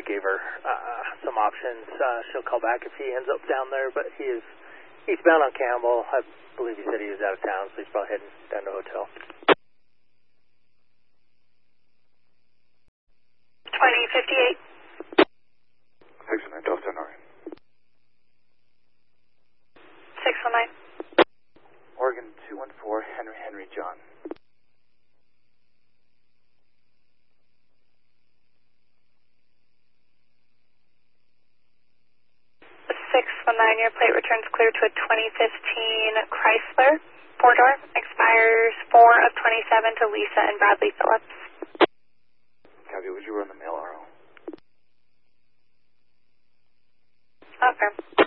I gave her some options. She'll call back if he ends up down there, but he's bound on Campbell. I believe he said he was out of town, so he's probably heading down to a hotel. 2058. 619 Delta North. 619. Oregon 214, Henry John. 619, your plate returns clear to a 2015 Chrysler, 4-door, expires 4 of 27 to Lisa and Bradley Phillips. Copy, would you run the mail RO? Okay.